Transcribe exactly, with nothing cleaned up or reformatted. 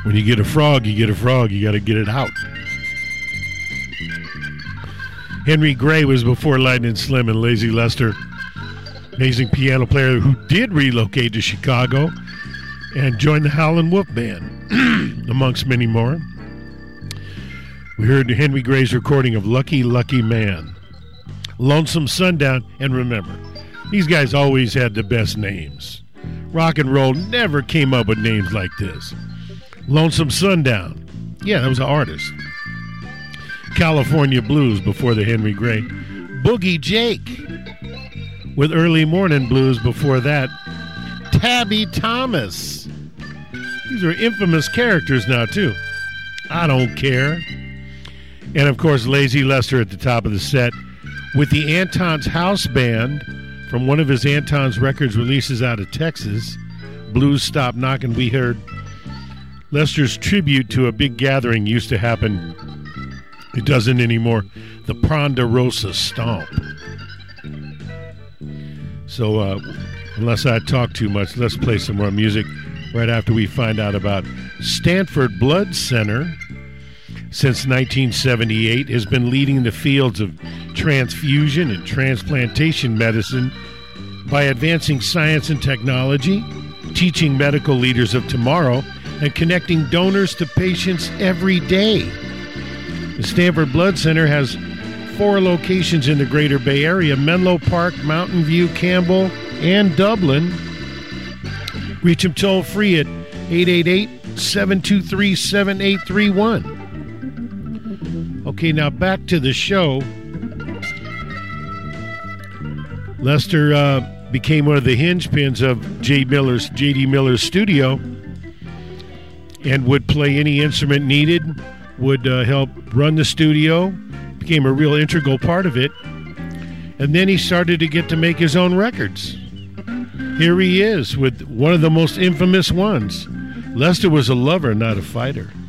When you get a frog, you get a frog. You got to get it out. Henry Gray was before Lightning Slim and Lazy Lester. Amazing piano player who did relocate to Chicago and joined the Howlin' Wolf Band, amongst many more. We heard Henry Gray's recording of Lucky, Lucky Man, Lonesome Sundown, and remember, these guys always had the best names. Rock and roll never came up with names like this. Lonesome Sundown. Yeah, that was an artist. California Blues before the Henry Gray. Boogie Jake with Early Morning Blues before that. Tabby Thomas. These are infamous characters now, too. I Don't Care. And, of course, Lazy Lester at the top of the set with the Anton's House Band from one of his Anton's Records releases out of Texas, Blues Stop Knockin'. We heard Lester's tribute to a big gathering used to happen. It doesn't anymore. The Ponderosa Stomp. So, uh, unless I talk too much, let's play some more music right after we find out about Stanford Blood Center. Since nineteen seventy-eight, has been leading the fields of transfusion and transplantation medicine by advancing science and technology, teaching medical leaders of tomorrow, and connecting donors to patients every day. The Stanford Blood Center has four locations in the Greater Bay Area: Menlo Park, Mountain View, Campbell, and Dublin. Reach them toll free at eight eight eight, seven two three, seven eight three one. Okay, now back to the show. Lester uh, became one of the hinge pins of J. Miller's, J D. Miller's studio and would play any instrument needed, would uh, help run the studio, became a real integral part of it. And then he started to get to make his own records. Here he is with one of the most infamous ones. Lester was a lover, not a fighter.